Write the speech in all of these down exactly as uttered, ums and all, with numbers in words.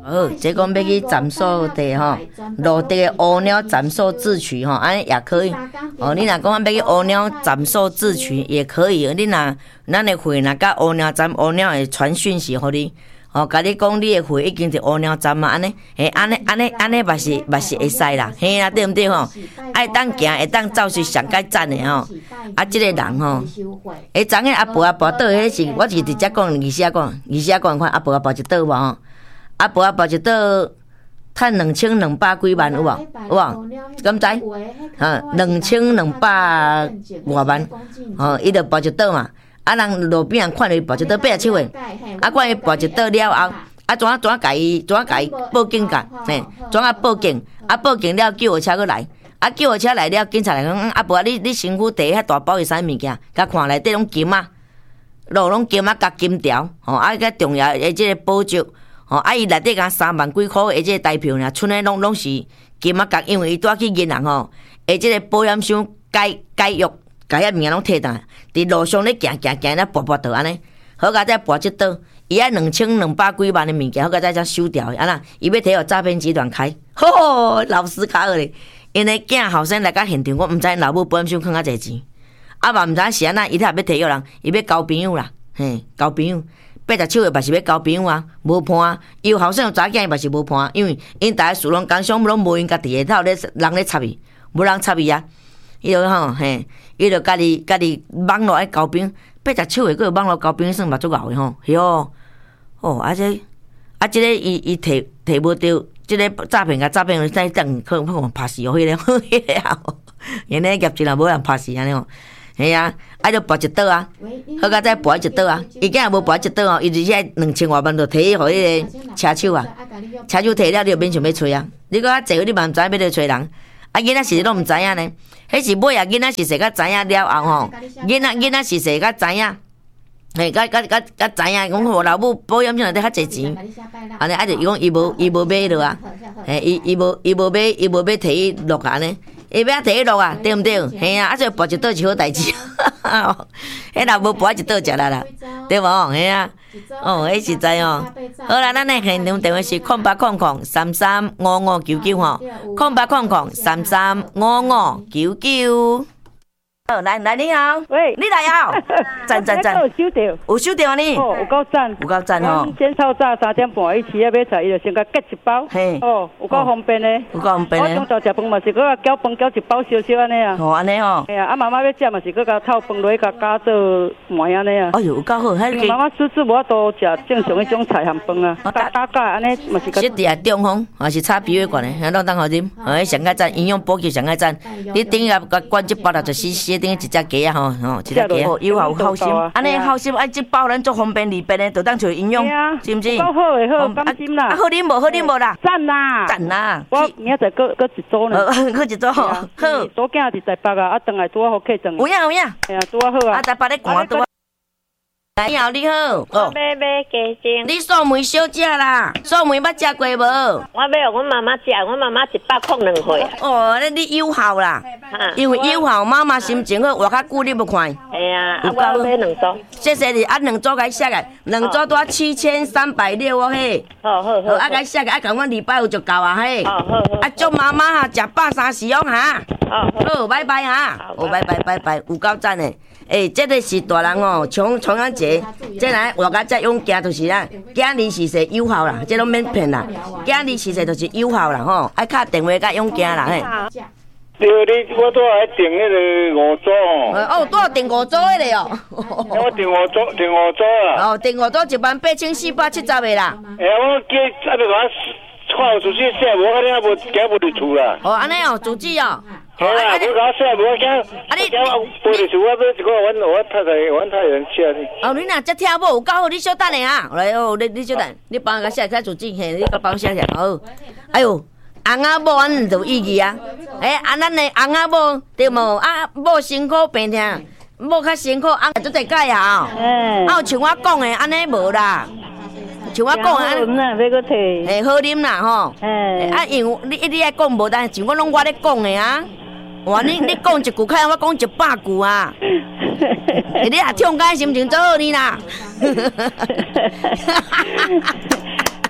哦，这讲要去暂所地吼，落地的乌鸟暂所自取吼，安尼也可以。哦，你若讲要去乌鸟暂所自取也可以。你若咱的会若甲乌鸟站，乌鸟会传讯息互你，哦，甲你讲你的会已经伫乌鸟站啊，安尼，嘿，安尼安尼安尼嘛是嘛是会使啦，嘿啦，对毋对吼？爱当行会当走是上界赞的吼。啊，即、这个人吼，诶，昨日阿婆阿婆倒，迄是我是直接讲，二写讲，二写讲看阿婆阿婆一倒无吼。阿婆阿婆一倒趁两千两百几万有无？有无？敢知？哈，两千两百外万，吼，伊就跋一倒嘛。啊，人路边人看到伊跋一倒八十七岁，啊，看伊跋一倒了后，啊，怎啊怎啊甲伊怎啊甲伊报警甲，嘿，怎啊报警？啊，报警了救护车佫来，啊，救护车来了，警察来讲，阿婆你你身躯摕遐大包是啥物件？甲看内底拢金啊，路拢金啊，甲金条，吼，啊，甲重要诶，即个保值。哦，啊！伊内底甲三万几箍，诶，即个台票尔，剩诶拢拢是金啊角，因为伊拄仔去银行吼，诶，即个保险箱解解约，甲遐物件拢摕倒，伫路上咧行行行咧，跋跋倒安尼，好甲再跋即倒，伊遐两千两百几万诶物件，好甲再才收掉，安那，伊要摕互诈骗集团开，吼，老师较好咧，因诶囝后生来到现场，我毋知老母保险箱囥啊侪钱，啊嘛毋知是安那，伊遐要摕约人，伊要交朋友啦，嘿，交朋友。八十七岁嘛是要交朋友啊，无判。伊有后生有查囝，伊嘛是无判，因为因大家事拢讲，想拢无因家己下头咧人咧插伊，无人插伊啊。伊就吼嘿，伊就家己家己网络爱交朋友，八十七岁佫有网络交朋友，算嘛足敖诶吼，哟哦，啊这啊这个伊伊摕摕无着，这个诈骗甲诈骗再等可能可能拍死哦，迄个迄个啊，因咧业绩也无人拍死安尼吼。系啊，啊就跋一倒啊，好甲再跋一倒啊，伊竟然无跋一倒哦，伊直接两千外万就摕互迄个车手啊，车手摕了你就免想要找啊，你搁较济你嘛毋知要去找人，啊囡仔是拢毋知影呢，迄是尾啊囡仔是说较知影了后吼，囡仔囡仔是说较知影，嘿，甲甲甲甲知影，讲互老母保险箱内底较济钱，安尼啊就伊讲伊无伊无买落啊，嘿，伊伊无伊无买伊无要摕伊落安尼。伊要摕伊落啊，对毋对？嘿啊，啊所以跋一倒是好代志，迄若无跋一倒食啦啦，对无？嘿啊，哦，迄实在哦。好啦，咱诶现场电话是空八空空三三五五九九吼，空八空空三三五五九九。好，来来你好， 喂， 你来啊！赞赞赞， 有收到， 有收到呢？ 哦，有够赞， 有够赞吼！ 今透早三点半，伊饲啊买菜，伊就先甲结一包， 嘿， 哦，有够方便嘞， 有够方便嘞。 我中昼食饭嘛是搁甲搅饭搅一包小小安尼啊， 哦安尼哦。 哎呀，啊妈妈要食嘛是搁甲透饭落去甲加做糜安尼啊。 哎呦，有够好，迄个。妈妈叔叔无法度食正常迄种菜含饭啊，加加加安尼嘛是。 这伫啊中风，还是炒脾胃管的，遐拢当好啉，哎上个赞，营养补给上个赞。你顶下甲灌一包六十 C C， 顶一只鸡啊吼吼，一只鸡哦，有效好心，安尼好心，啊这包咱做方便利便的，就当找营养，是毋是？ 够好诶，好放心啦。啊好啉无？好啉无啦？ 赞啦！ 赞啦！ 我明仔载搁搁一组呢。 搁一组好。好。 左囝伫台北啊，啊转来拄啊好客转。 有影有影。 哎呀，拄啊好啊。 啊台北咧寒拄啊。你好，你好。 我买买鸡精。 你素梅小食啦，素梅捌食过无？ 我要互阮妈妈食，阮妈妈一百块两岁。 哦，那你有效啦，因为有效，妈妈心情好，活较久你要看。 哎呀，啊我要买两组。 谢谢你，啊两组甲写个，两组多七千三百六哦嘿。 好好好。 啊甲写个，啊甲阮礼拜五就够啊嘿。 好好好。 啊祝妈妈哈食百三十哦哈。 好好，拜拜哈。好，拜拜拜拜，有够赞的。诶，这个是大人哦，重重阳节，这来活甲遮勇行就是啦，今日是说有效啦，这拢免骗啦，今日是说就是有效啦吼，爱敲电话甲勇行啦嘿。 对，你我拄来订迄个五组哦。哦，拄要订五组迄个哦。 我订五组，订五组啦。 哦，订五组一万八千四百七十个啦。 哎呀，我记啊，要甲我看有主机写，无我遐无行无入厝啦。 哦，安尼哦，主机哦。 好啦，我甲我写，无我惊。啊你我背入厝，我要一个阮我太太，阮太太人写哩。 哦，你若只听无有够好，你小等下啊。来哦，你你小等，你帮我写写主机，嘿，你甲帮我写写好。哎呦。翁仔某咱就意义啊！诶、欸，啊，咱的翁仔某对无？啊，某辛苦病痛，某较辛苦，翁做侪解啊！嗯，啊，像我讲的安尼无啦，像我讲的安尼， 要搁摕， 嘿，好啉啦吼。嗯，啊，因为你你爱讲无，但像我拢我咧讲的啊。哇，你你讲一句，看我讲一百句啊！你若唱歌心情做好呢啦。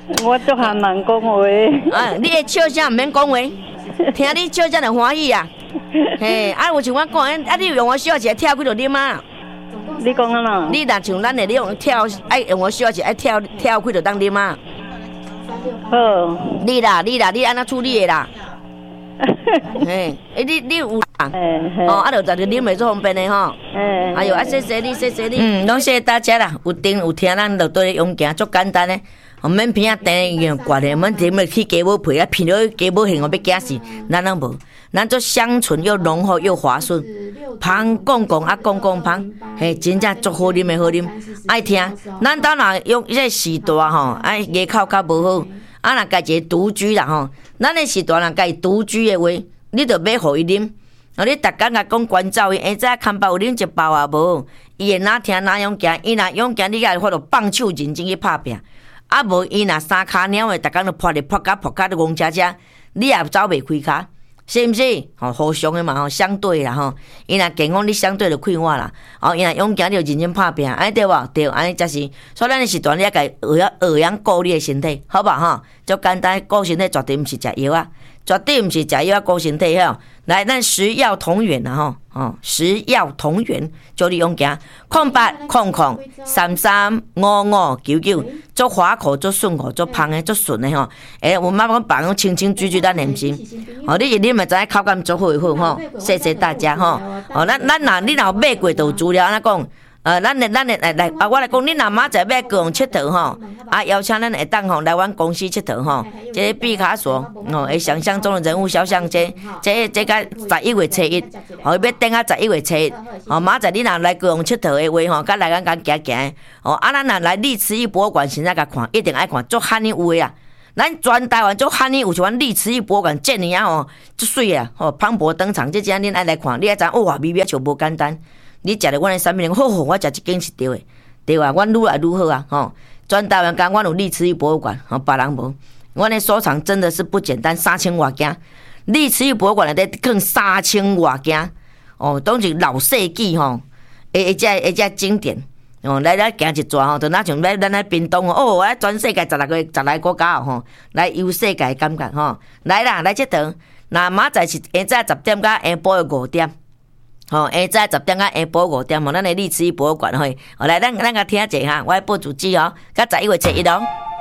我足还蛮讲话。 啊，你的笑声唔免讲话，听你笑声就欢喜啊。嘿，啊，有像我讲，啊，你用我笑一跳几落啉啊？ 你讲啊啦？ 你若像咱的，你用跳，爱用我笑一爱跳跳几落当啉啊？ 好。 你啦，你啦，你安怎处理的啦？嘿，诶，你你有啦？哦，啊，就在就啉袂做方便的吼。嗯。哎呦，啊，谢谢你，谢谢你。嗯，拢谢谢大家啦。有听有听，咱就对用行，足简单的。我免偏啊，等样怪的，免点要去鸡母皮啊，骗了鸡母馅，我要惊死。咱拢无，咱做香醇又浓厚又滑顺，芳讲讲啊讲讲芳，嘿，真正足好啉的好啉，爱听。咱兜若用这时大吼，哎，牙口较无好，啊，若家一个独居啦吼，咱的时大若家己独居的话，你着要互伊啉。哦，你逐工甲讲关照伊，下早看包有啉一包也无，伊会哪听哪勇行，伊若勇行，你甲伊发着放手认真去拍拼。啊，无伊若三骹鸟的，逐工都扑咧扑甲扑甲都戆车车，你也走袂开骹，是毋是？吼，互相的嘛吼，相对啦吼。伊若健康，你相对就快活啦。哦，伊若勇敢，你就认真拍拼，安尼对无？对，安尼才是。所以咱的时段，你也家学养学养顾你的身体，好吧吼？足简单，顾身体绝对毋是食药啊，绝对毋是食药啊，顾身体吼。来，咱食药同源啦吼，哦，食药同源，祝你勇行，空八空空三三五五九九，做滑口，做顺口，做芳的，做顺的吼。诶，我妈妈讲讲清清水水，咱念心。哦，你一啉嘛知影口感足好好吼，谢谢大家吼。哦，咱咱若你若买过都有资料，安怎讲？呃，咱的咱的来来啊，我来讲，你若明仔载要高雄佚佗吼，啊，邀请咱会当吼来阮公司佚佗吼，这个毕卡索哦，会想象中的人物肖像这这这个十一月初一，哦，要等啊十一月初一，哦，明仔载你若来高雄佚佗的话吼，甲来咱甲行行，哦，啊，咱若来历慈义博物馆现在甲看，一定爱看，足罕尼有的啊，咱全台湾足罕尼有像阮历慈义博物馆这呢啊吼，足水啊，吼，磅礴登场，这只恁爱来看，你爱知哇，美美就无简单。你食着阮的产品，好好，我食一间是对的，对啊，阮愈来愈好啊，吼！全台湾讲，阮有历慈义博物馆，吼，别人无，阮的收藏真的是不简单，三千外件，历慈义博物馆内底更三千外件，哦，都是老世纪吼，诶诶，只诶只经典，哦，来来行一转吼，就那像来咱来屏东哦，哦，全世界十来个十来个国家吼，来游世界的感觉吼，来啦，来佚佗，那明仔是下早十点到下晡的五点。吼，下早十点到下晡五点吼，咱的历慈义博物馆吼，来咱咱甲听者哈，我来报主旨哦，甲十一月初一哦。